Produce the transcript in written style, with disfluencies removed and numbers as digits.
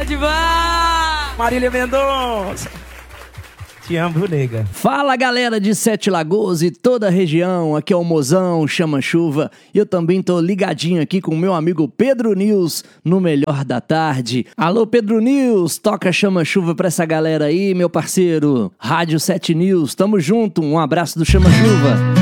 demais! Marília Mendonça. Te amo, nega. Fala, galera de Sete Lagoas e toda a região, aqui é o Mozão, Chama Chuva, e eu também tô ligadinho aqui com o meu amigo Pedro News, no Melhor da Tarde. Alô, Pedro News, toca Chama Chuva pra essa galera aí, meu parceiro. Rádio 7 News, tamo junto, um abraço do Chama Chuva.